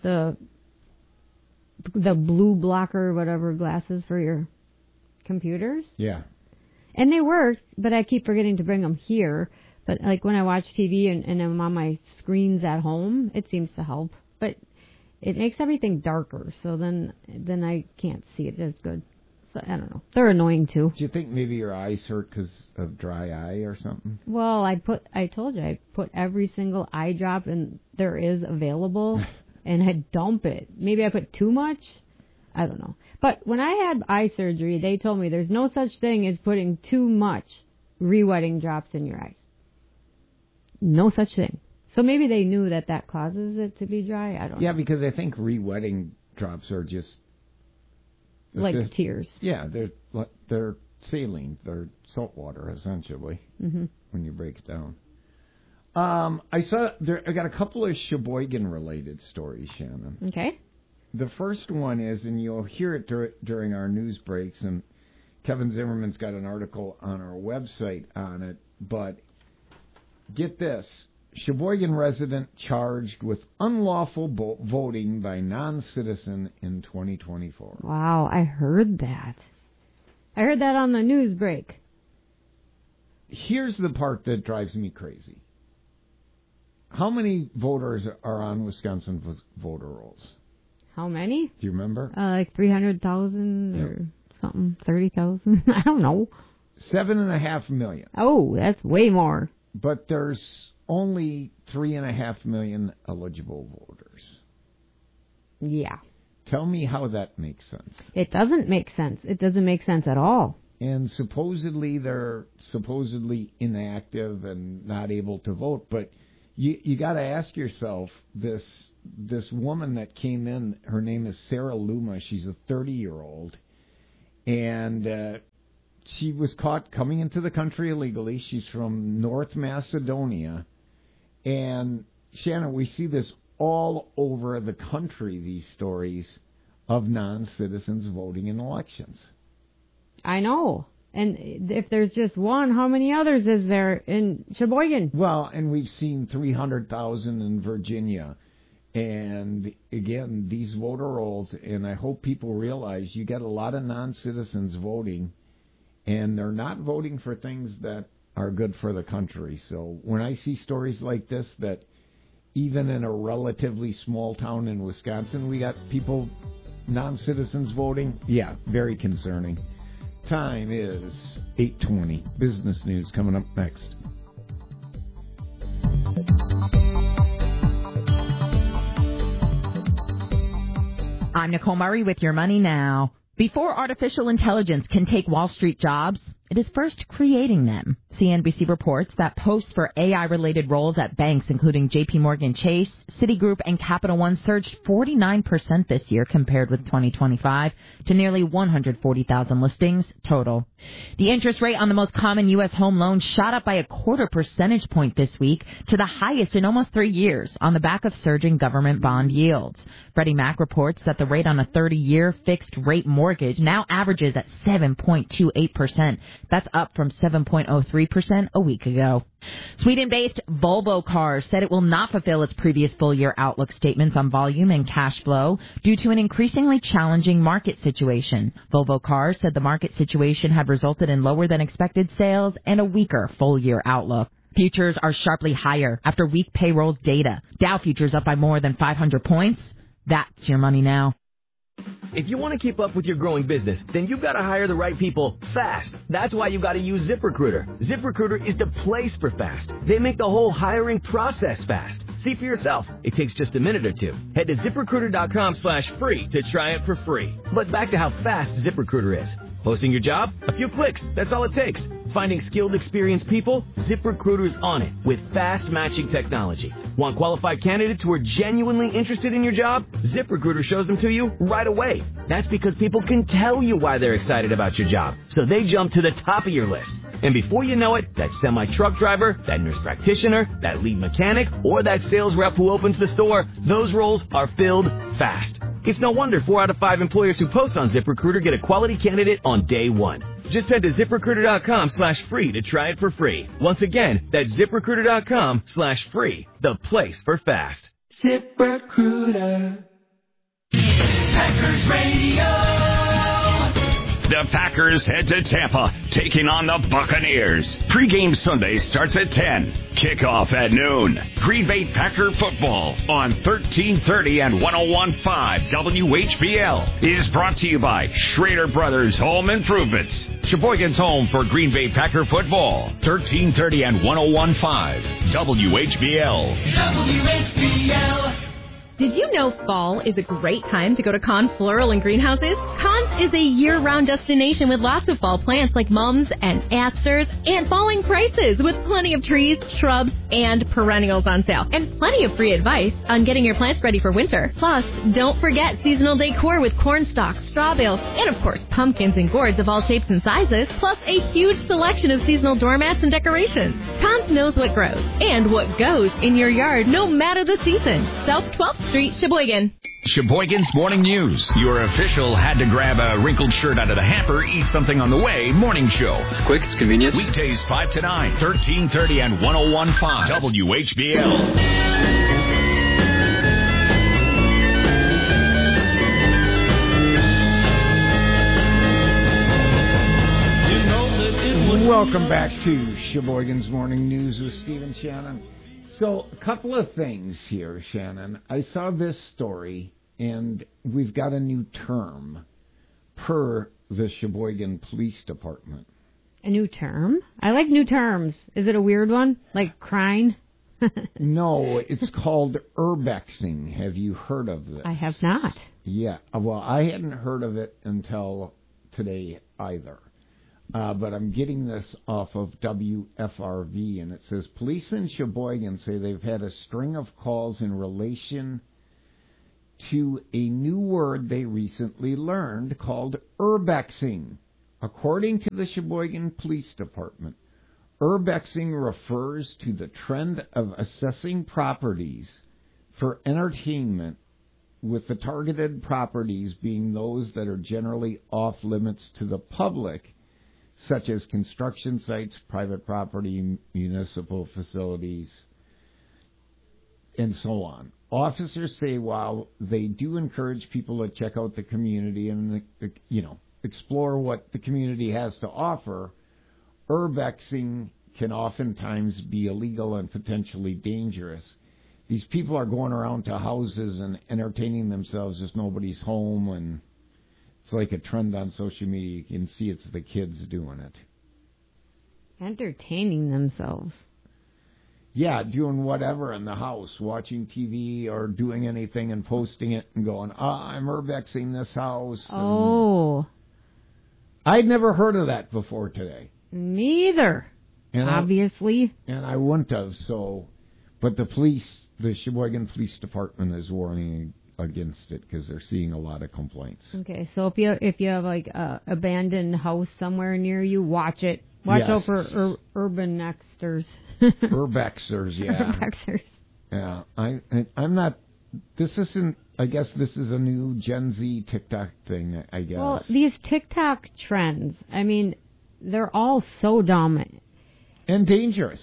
Speaker 26: blue blocker, whatever, glasses for your computers.
Speaker 1: Yeah.
Speaker 26: And they work, but I keep forgetting to bring them here. But like when I watch TV and I'm on my screens at home, it seems to help. But it makes everything darker, so then I can't see it as good. So I don't know. They're annoying too.
Speaker 1: Do you think maybe your eyes hurt because of dry eye or something?
Speaker 26: Well, I told you I put every single eye drop and there is available, and I dump it. Maybe I put too much. I don't know. But when I had eye surgery, they told me there's no such thing as putting too much re-wetting drops in your eyes. No such thing. So maybe they knew that causes it to be dry. I don't know.
Speaker 1: Yeah, because I think re-wetting drops are just
Speaker 26: like tears.
Speaker 1: Yeah, they're saline. They're salt water, essentially, when you break it down. I got a couple of Sheboygan-related stories, Shannon.
Speaker 26: Okay.
Speaker 1: The first one is, and you'll hear it during our news breaks, and Kevin Zimmerman's got an article on our website on it, but get this. Sheboygan resident charged with unlawful voting by non-citizen in 2024.
Speaker 26: Wow, I heard that. I heard that on the news break.
Speaker 1: Here's the part that drives me crazy. How many voters are on Wisconsin voter rolls?
Speaker 26: How many?
Speaker 1: Do you remember?
Speaker 26: Like 300,000 or something, 30,000. I don't know.
Speaker 1: 7.5 million.
Speaker 26: Oh, that's way more.
Speaker 1: but there's only 3.5 million eligible voters.
Speaker 26: Yeah.
Speaker 1: Tell me how that makes sense.
Speaker 26: It doesn't make sense. It doesn't make sense at all.
Speaker 1: And supposedly they're inactive and not able to vote, but you got to ask yourself, this woman that came in, her name is Sarah Luma. She's a 30-year-old, and she was caught coming into the country illegally. She's from North Macedonia, and Shannon, we see this all over the country, these stories of non-citizens voting in elections.
Speaker 26: I know. And if there's just one, how many others is there in Sheboygan?
Speaker 1: Well, and we've seen 300,000 in Virginia. And again, these voter rolls, and I hope people realize you get a lot of non-citizens voting, and they're not voting for things that are good for the country. So when I see stories like this, that even in a relatively small town in Wisconsin, we got people, non-citizens voting, yeah, very concerning. Time is 8:20. Business news coming up next.
Speaker 3: I'm Nicole Murray with Your Money Now. Before artificial intelligence can take Wall Street jobs, it is first creating them. CNBC reports that posts for AI-related roles at banks including J.P. Morgan Chase, Citigroup, and Capital One surged 49% this year compared with 2025 to nearly 140,000 listings total. The interest rate on the most common U.S. home loans shot up by a 0.25 percentage point this week to the highest in almost 3 years on the back of surging government bond yields. Freddie Mac reports that the rate on a 30-year fixed-rate mortgage now averages at 7.28%. That's up from 7.03% a week ago. Sweden-based Volvo Cars said it will not fulfill its previous full-year outlook statements on volume and cash flow due to an increasingly challenging market situation. Volvo Cars said the market situation had resulted in lower-than-expected sales and a weaker full-year outlook. Futures are sharply higher after weak payroll data. Dow futures up by more than 500 points. That's Your Money Now.
Speaker 4: If you want to keep up with your growing business, then you've got to hire the right people fast. That's why you've got to use ZipRecruiter. ZipRecruiter is the place for fast. They make the whole hiring process fast. See for yourself. It takes just a minute or two. Head to ZipRecruiter.com/free to try it for free. But back to how fast ZipRecruiter is. Posting your job? A few clicks. That's all it takes. Finding skilled, experienced people? ZipRecruiter's on it with fast matching technology. Want qualified candidates who are genuinely interested in your job? ZipRecruiter shows them to you right away. That's because people can tell you why they're excited about your job, so they jump to the top of your list. And before you know it, that semi-truck driver, that nurse practitioner, that lead mechanic, or that sales rep who opens the store, those roles are filled fast. It's no wonder 4 out of 5 employers who post on ZipRecruiter get a quality candidate on day one. Just head to ZipRecruiter.com/free to try it for free. Once again, that's ZipRecruiter.com/free, the place for fast.
Speaker 5: ZipRecruiter. Packers Radio.
Speaker 19: The Packers head to Tampa, taking on the Buccaneers. Pre-game Sunday starts at 10. Kickoff at noon. Green Bay Packer football on 1330 and 101.5 WHBL is brought to you by Schrader Brothers Home Improvements. Sheboygan's home for Green Bay Packer football. 1330 and 101.5 WHBL.
Speaker 5: WHBL.
Speaker 6: Did you know fall is a great time to go to Conn's Floral and Greenhouses? Conn's is a year-round destination with lots of fall plants like mums and asters and falling prices with plenty of trees, shrubs, and perennials on sale. And plenty of free advice on getting your plants ready for winter. Plus, don't forget seasonal decor with corn stalks, straw bales, and of course pumpkins and gourds of all shapes and sizes, plus a huge selection of seasonal doormats and decorations. Conn's knows what grows and what goes in your yard no matter the season. South 12th Street, Sheboygan.
Speaker 19: Sheboygan's Morning News. Your official had to grab a wrinkled shirt out of the hamper, eat something on the way morning show.
Speaker 7: It's quick, it's convenient.
Speaker 19: Weekdays 5 to 9, 1330 and 101.5 WHBL.
Speaker 1: Welcome back to Sheboygan's Morning News with Stephen Shannon. So, a couple of things here, Shannon. I saw this story, and we've got a new term per the Sheboygan Police Department.
Speaker 26: A new term? I like new terms. Is it a weird one? Like crying?
Speaker 1: No, it's called urbexing. Have you heard of this?
Speaker 26: I have not.
Speaker 1: Yeah, well, I hadn't heard of it until today either. But I'm getting this off of WFRV, and it says, police in Sheboygan say they've had a string of calls in relation to a new word they recently learned called urbexing. According to the Sheboygan Police Department, urbexing refers to the trend of assessing properties for entertainment, with the targeted properties being those that are generally off limits to the public, such as construction sites, private property, municipal facilities, and so on. Officers say while they do encourage people to check out the community and, explore what the community has to offer, urbexing can oftentimes be illegal and potentially dangerous. These people are going around to houses and entertaining themselves if nobody's home, and it's like a trend on social media. You can see it's the kids doing it.
Speaker 26: Entertaining themselves.
Speaker 1: Yeah, doing whatever in the house, watching TV or doing anything and posting it and going, I'm urbexing this house.
Speaker 26: Oh.
Speaker 1: I'd never heard of that before today.
Speaker 26: Neither.
Speaker 1: And
Speaker 26: obviously.
Speaker 1: I wouldn't have, but the Sheboygan Police Department is warning against it because they're seeing a lot of complaints.
Speaker 26: Okay, so if you have like a abandoned house somewhere near you, watch it. Watch out for urban nexters.
Speaker 1: Urbexers, yeah.
Speaker 26: Urbexers.
Speaker 1: Yeah, I'm not. This isn't. I guess this is a new Gen Z TikTok thing. I guess.
Speaker 26: Well, these TikTok trends. I mean, they're all so dumb
Speaker 1: and dangerous.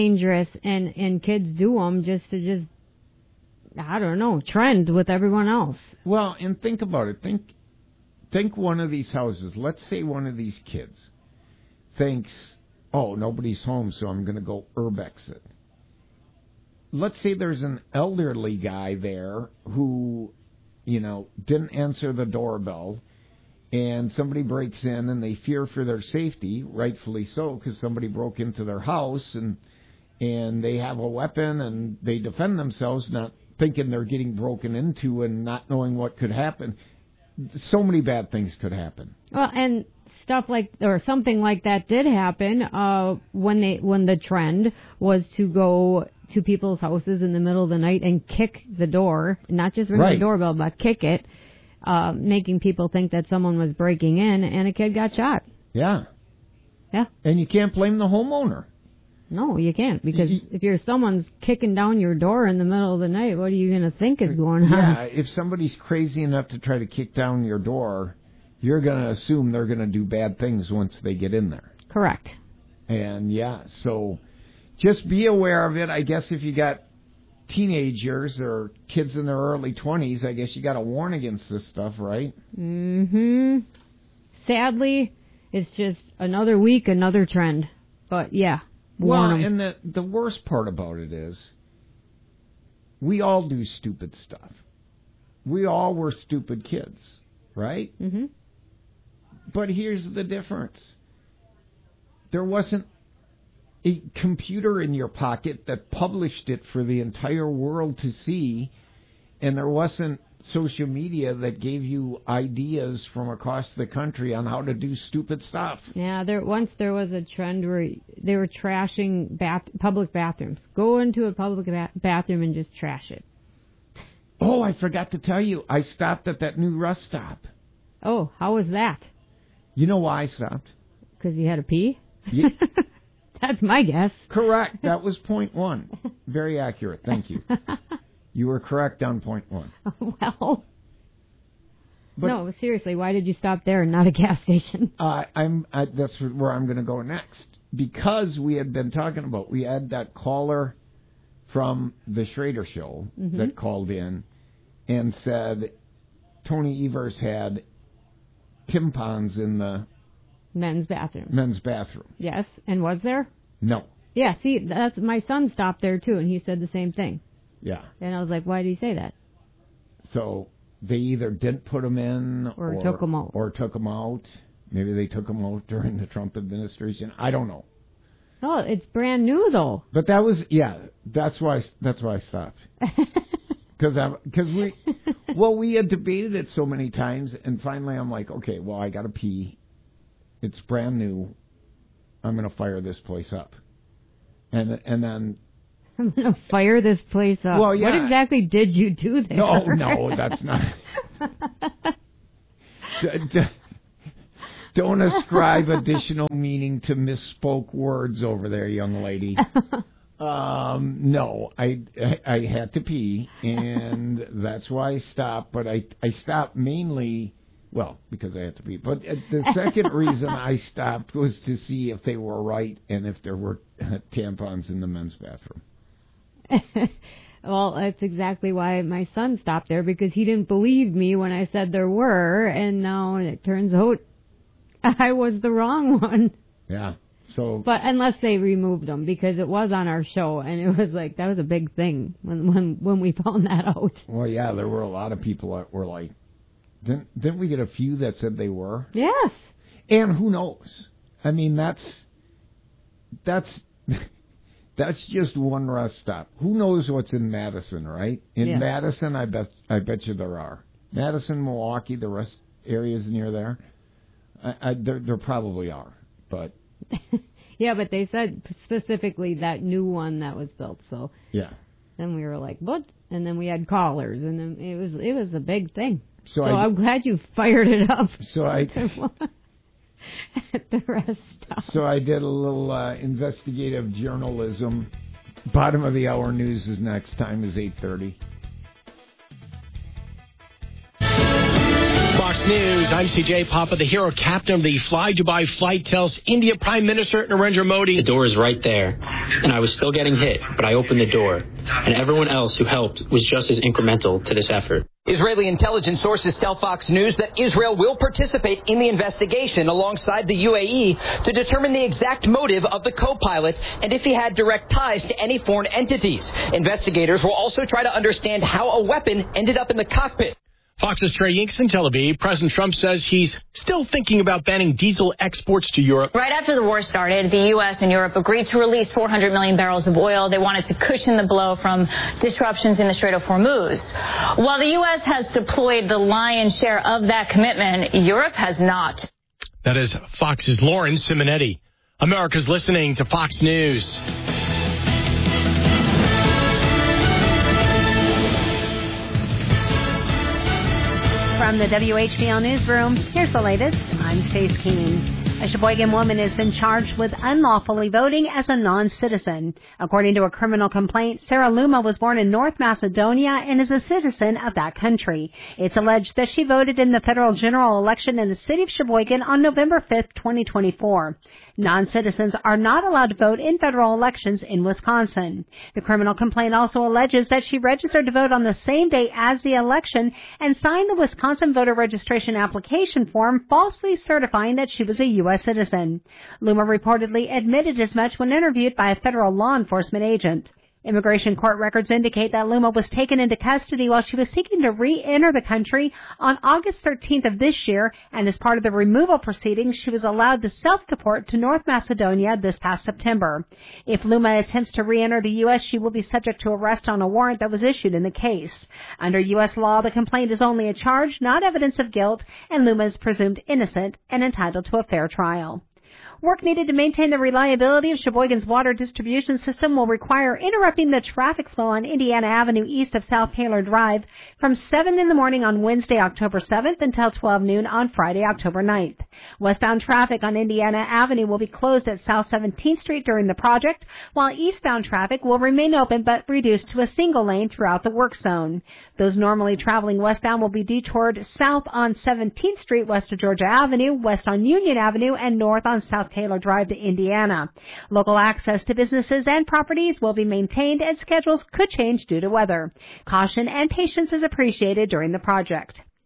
Speaker 26: And kids do them just to I don't know, trend with everyone else.
Speaker 1: Well, and think about it. Think one of these houses. Let's say one of these kids thinks, oh, nobody's home, so I'm going to go urbex it. Let's say there's an elderly guy there who, didn't answer the doorbell, and somebody breaks in and they fear for their safety, rightfully so, because somebody broke into their house and they have a weapon and they defend themselves, not thinking they're getting broken into and not knowing what could happen. So many bad things could happen.
Speaker 26: Well, and something like that did happen when the trend was to go to people's houses in the middle of the night and kick the door, not just ring the doorbell, but kick it, making people think that someone was breaking in, and a kid got shot.
Speaker 1: Yeah.
Speaker 26: Yeah.
Speaker 1: And you can't blame the homeowner.
Speaker 26: No, you can't, because if someone's kicking down your door in the middle of the night, what are you going to think is going on?
Speaker 1: Yeah, if somebody's crazy enough to try to kick down your door, you're going to assume they're going to do bad things once they get in there.
Speaker 26: Correct.
Speaker 1: And, so just be aware of it. I guess if you got teenagers or kids in their early 20s, I guess you got to warn against this stuff, right?
Speaker 26: Mm-hmm. Sadly, it's just another week, another trend. But, yeah.
Speaker 1: Well, and the worst part about it is we all do stupid stuff. We all were stupid kids, right?
Speaker 26: Mm-hmm.
Speaker 1: But here's the difference. There wasn't a computer in your pocket that published it for the entire world to see, and there wasn't social media that gave you ideas from across the country on how to do stupid stuff.
Speaker 26: Yeah, once there was a trend where they were trashing public bathrooms. Go into a public bathroom and just trash it.
Speaker 1: Oh, I forgot to tell you, I stopped at that new rest stop.
Speaker 26: Oh, how was that?
Speaker 1: You know why I stopped?
Speaker 26: Because you had to pee?
Speaker 1: Yeah.
Speaker 26: That's my guess.
Speaker 1: Correct. That was point one. Very accurate. Thank you. You were correct on point one.
Speaker 26: Well, no, seriously, why did you stop there and not a gas station?
Speaker 1: That's where I'm going to go next. Because we had been talking about, we had that caller from the Schrader Show that called in and said Tony Evers had tampons in the
Speaker 26: men's bathroom. Yes, and was there?
Speaker 1: No.
Speaker 26: Yeah, see, that's my son stopped there too, and he said the same thing.
Speaker 1: Yeah.
Speaker 26: And I was like, why did he say that?
Speaker 1: So they either didn't put them in
Speaker 26: or took them out.
Speaker 1: Or took them out. Maybe they took them out during the Trump administration. I don't know.
Speaker 26: Oh, it's brand new though.
Speaker 1: But that was that's why I stopped. Because we had debated it so many times, and finally I'm like, okay, well, I got to pee. It's brand new. I'm going to fire this place up. And then
Speaker 26: I'm going to fire this place up.
Speaker 1: Well, yeah.
Speaker 26: What exactly did you do there?
Speaker 1: No, that's not. Don't ascribe additional meaning to misspoke words over there, young lady. No, I had to pee, and that's why I stopped. But I stopped mainly, because I had to pee. But the second reason I stopped was to see if they were right and if there were tampons in the men's bathroom.
Speaker 26: Well, that's exactly why my son stopped there, because he didn't believe me when I said there were, and now it turns out I was the wrong one.
Speaker 1: Yeah. So,
Speaker 26: but unless they removed them, because it was on our show, and it was like that was a big thing when we found that out.
Speaker 1: Well, yeah, there were a lot of people that were like, didn't we get a few that said they were?
Speaker 26: Yes.
Speaker 1: And who knows? I mean, that's just one rest stop. Who knows what's in Madison, right? In Madison, I bet you there are. Madison, Milwaukee, the rest areas near there, there probably are, but.
Speaker 26: Yeah, but they said specifically that new one that was built. So
Speaker 1: yeah.
Speaker 26: Then we were like, what? And then we had callers, and then it was a big thing. So I'm glad you fired it up.
Speaker 1: So
Speaker 26: at the rest stop.
Speaker 1: So I did a little investigative journalism. Bottom of the hour news is next. Time is 8:30.
Speaker 7: Fox News, I'm CJ Papa. The hero captain of the Fly Dubai flight tells India Prime Minister Narendra Modi,
Speaker 8: the door is right there, and I was still getting hit, but I opened the door, and everyone else who helped was just as incremental to this effort.
Speaker 11: Israeli intelligence sources tell Fox News that Israel will participate in the investigation alongside the UAE to determine the exact motive of the co-pilot and if he had direct ties to any foreign entities. Investigators will also try to understand how a weapon ended up in the cockpit.
Speaker 7: Fox's Trey Yinks in Tel Aviv. President Trump says he's still thinking about banning diesel exports to Europe.
Speaker 10: Right after the war started, the U.S. and Europe agreed to release 400 million barrels of oil. They wanted to cushion the blow from disruptions in the Strait of Hormuz. While the U.S. has deployed the lion's share of that commitment, Europe has not.
Speaker 7: That is Fox's Lauren Simonetti. America's listening to Fox News.
Speaker 17: From the WHBL Newsroom, here's the latest. I'm Stace Keene. A Sheboygan woman has been charged with unlawfully voting as a non-citizen. According to a criminal complaint, Sarah Luma was born in North Macedonia and is a citizen of that country. It's alleged that she voted in the federal general election in the city of Sheboygan on November 5th, 2024. Non-citizens are not allowed to vote in federal elections in Wisconsin. The criminal complaint also alleges that she registered to vote on the same day as the election and signed the Wisconsin voter registration application form, falsely certifying that she was a U.S. citizen. Luma reportedly admitted as much when interviewed by a federal law enforcement agent. Immigration court records indicate that Luma was taken into custody while she was seeking to re-enter the country on August 13th of this year, and as part of the removal proceedings, she was allowed to self-deport to North Macedonia this past September. If Luma attempts to re-enter the U.S., she will be subject to arrest on a warrant that was issued in the case. Under U.S. law, the complaint is only a charge, not evidence of guilt, and Luma is presumed innocent and entitled to a fair trial. Work needed to maintain the reliability of Sheboygan's water distribution system will require interrupting the traffic flow on Indiana Avenue east of South Taylor Drive from 7 in the morning on Wednesday, October 7th until 12 noon on Friday, October 9th. Westbound traffic on Indiana Avenue will be closed at South 17th Street during the project, while eastbound traffic will remain open but reduced to a single lane throughout the work zone. Those normally traveling westbound will be detoured south on 17th Street west of Georgia Avenue, west on Union Avenue, and north on South Taylor Drive to Indiana. Local access to businesses and properties will be maintained and schedules could change due to weather. Caution and patience is appreciated during the project.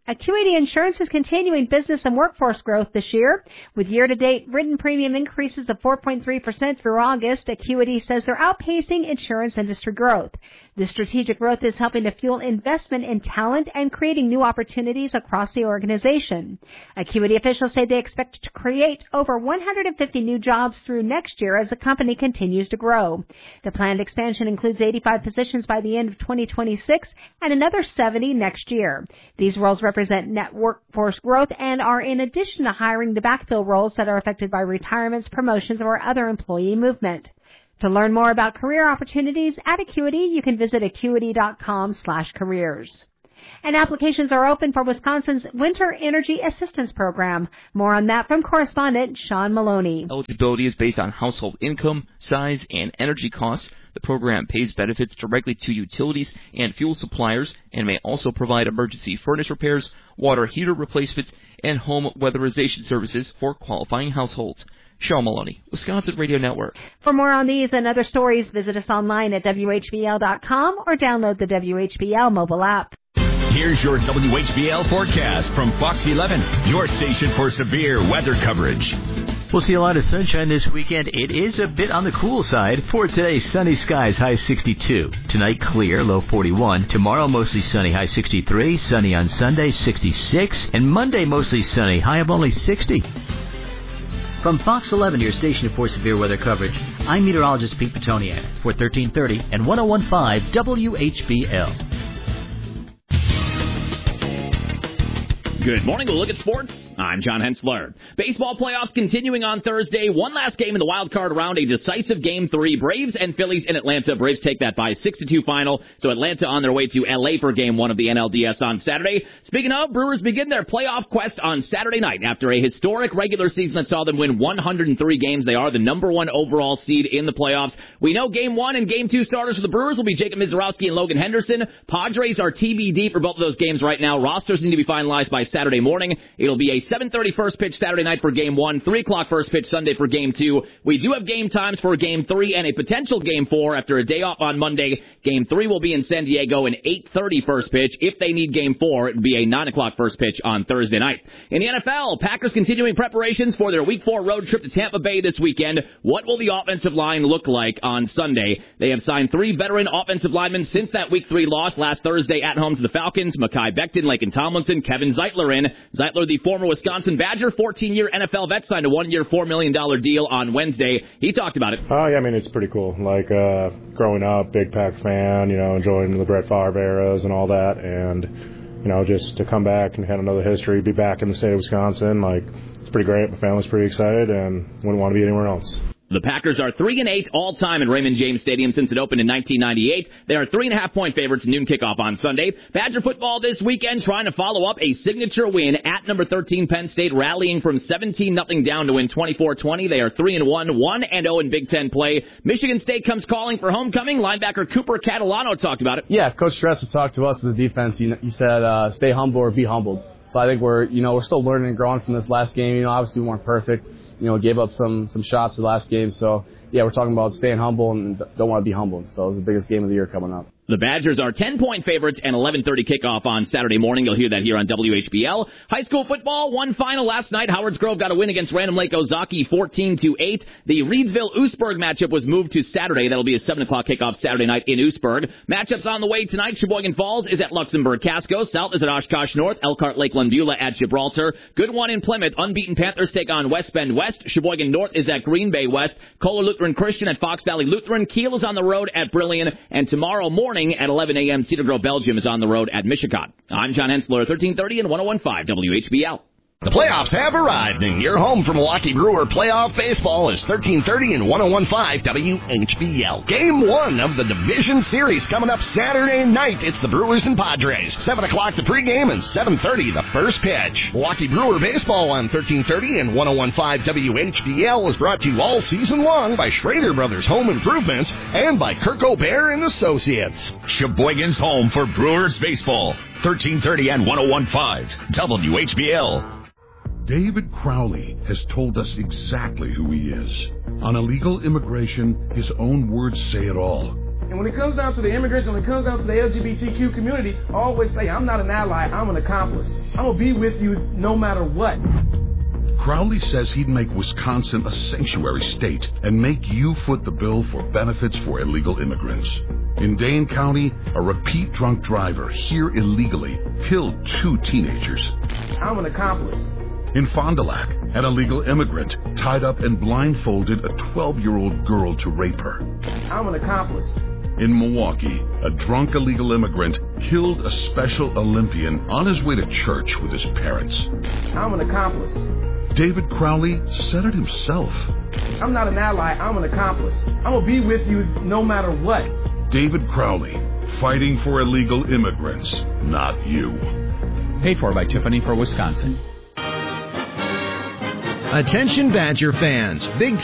Speaker 17: Acuity Insurance is continuing business and workforce growth this year. With year-to-date written premium increases of 4.3% through August, Acuity says they're outpacing insurance industry growth. This strategic growth is helping to fuel investment in talent and creating new opportunities across the organization. Acuity officials say they expect to create over 150 new jobs through next year as the company continues to grow. The planned expansion includes 85 positions by the end of 2026 and another 70 next year. These roles represent net workforce growth and are in addition to hiring to backfill roles that are affected by retirements, promotions, or other employee movement. To learn more about career opportunities at Acuity, you can visit acuity.com/careers. And applications are open for Wisconsin's Winter Energy Assistance Program. More on that from correspondent Sean Maloney.
Speaker 9: Eligibility is based on household income, size, and energy costs. The program pays benefits directly to utilities and fuel suppliers and may also provide emergency furnace repairs, water heater replacements, and home weatherization services for qualifying households. Sean Maloney, Wisconsin Radio Network.
Speaker 17: For more on these and other stories, visit us online at WHBL.com or download the WHBL mobile app.
Speaker 19: Here's your WHBL forecast from Fox 11, your station for severe weather coverage.
Speaker 20: We'll see a lot of sunshine this weekend. It is a bit on the cool side. For today, sunny skies, high 62. Tonight, clear, low 41. Tomorrow, mostly sunny, high 63. Sunny on Sunday, 66. And Monday, mostly sunny, high of only 60. From Fox 11, your station for severe weather coverage, I'm meteorologist Pete Petoniak for 1330 and 101.5 WHBL.
Speaker 12: Good morning. We'll look at sports. I'm John Hensler. Baseball playoffs continuing on Thursday. One last game in the wild card round, a decisive Game 3. Braves and Phillies in Atlanta. Braves take that by 6-2 final. So Atlanta on their way to L.A. for Game 1 of the NLDS on Saturday. Speaking of, Brewers begin their playoff quest on Saturday night. After a historic regular season that saw them win 103 games, they are the number 1 overall seed in the playoffs. We know Game 1 and Game 2 starters for the Brewers will be Jacob Mizorowski and Logan Henderson. Padres are TBD for both of those games right now. Rosters need to be finalized by Saturday morning. It'll be a 7:30 first pitch Saturday night for Game 1, 3 o'clock first pitch Sunday for Game 2. We do have game times for Game 3 and a potential Game 4 after a day off on Monday. Game 3 will be in San Diego, an 8:30 first pitch. If they need Game 4, it would be a 9 o'clock first pitch on Thursday night. In the NFL, Packers continuing preparations for their Week 4 road trip to Tampa Bay this weekend. What will the offensive line look like on Sunday? They have signed 3 veteran offensive linemen since that Week 3 loss last Thursday at home to the Falcons. Mekhi Becton, Laken Tomlinson, Kevin Zeitler in. Zeitler, the former Wisconsin Badger, 14-year NFL vet, signed a 1-year, $4 million deal on Wednesday. He talked about it.
Speaker 13: Oh, yeah, I mean, it's pretty cool. Like, growing up, big Pack fan, you know, enjoying the Brett Favre eras and all that. And, you know, just to come back and have another history, be back in the state of Wisconsin, like, it's pretty great. My family's pretty excited and wouldn't want to be anywhere else.
Speaker 12: The Packers are 3-8 all-time in Raymond James Stadium since it opened in 1998. They are 3.5-point favorites in noon kickoff on Sunday. Badger football this weekend trying to follow up a signature win at number 13 Penn State, rallying from 17-0 down to win 24-20. They are 3-1, 1-0 in Big Ten play. Michigan State comes calling for homecoming. Linebacker Cooper Catalano talked about it.
Speaker 14: Yeah, Coach Stressa talked to us as a defense. He said, stay humble or be humbled. So I think we're still learning and growing from this last game. Obviously we weren't perfect. Gave up some shots the last game. So, yeah, we're talking about staying humble and don't want to be humbled. So it's the biggest game of the year coming up.
Speaker 12: The Badgers are 10-point favorites and 11:30 kickoff on Saturday morning. You'll hear that here on WHBL. High school football, one final last night. Howards Grove got a win against Random Lake Ozaki, 14-8. The Reedsville-Oostburg matchup was moved to Saturday. That'll be a 7 o'clock kickoff Saturday night in Oostburg. Matchups on the way tonight. Sheboygan Falls is at Luxembourg-Casco. South is at Oshkosh North. Elkhart-Lakeland Beulah at Gibraltar. Good one in Plymouth. Unbeaten Panthers take on West Bend West. Sheboygan North is at Green Bay West. Kohler Lutheran Christian at Fox Valley Lutheran. Kiel is on the road at Brillion. And tomorrow morning at 11 a.m., Cedar Grove, Belgium is on the road at Michigan. I'm John Hensler, 1330 and 101.5 WHBL.
Speaker 15: The playoffs have arrived, and your home for Milwaukee Brewer playoff baseball is 1330 and 101.5 WHBL. Game 1 of the Division Series coming up Saturday night. It's the Brewers and Padres. 7 o'clock the pregame and 7:30 the first pitch. Milwaukee Brewer baseball on 1330 and 101.5 WHBL is brought to you all season long by Schrader Brothers Home Improvements and by Kirk O'Bear and Associates.
Speaker 19: Sheboygan's home for Brewers baseball. 1330 and 101.5 WHBL.
Speaker 16: David Crowley has told us exactly who he is. On illegal immigration, his own words say it all.
Speaker 27: And when it comes down to the immigration, when it comes down to the LGBTQ community, I always say I'm not an ally, I'm an accomplice.
Speaker 2: I'm going to be with you no matter what.
Speaker 16: Crowley says he'd make Wisconsin a sanctuary state and make you foot the bill for benefits for illegal immigrants. In Dane County, a repeat drunk driver here illegally killed 2 teenagers.
Speaker 2: I'm an accomplice.
Speaker 16: In Fond du Lac, an illegal immigrant tied up and blindfolded a 12-year-old girl to rape her.
Speaker 2: I'm an accomplice.
Speaker 16: In Milwaukee, a drunk illegal immigrant killed a Special Olympian on his way to church with his parents.
Speaker 2: I'm an accomplice.
Speaker 16: David Crowley said it himself.
Speaker 2: I'm not an ally, I'm an accomplice. I'm going to be with you no matter what.
Speaker 16: David Crowley, fighting for illegal immigrants, not you.
Speaker 18: Paid for by Tiffany for Wisconsin.
Speaker 21: Attention Badger fans, Big